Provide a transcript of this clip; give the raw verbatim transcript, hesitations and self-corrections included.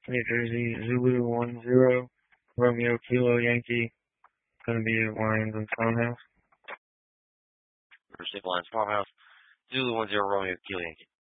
New Jersey, Zulu one zero, Romeo Kilo Yankee, gonna be at Lions and Farmhouse. River State Lions Farmhouse, Zulu one zero, Romeo Kilo Yankee.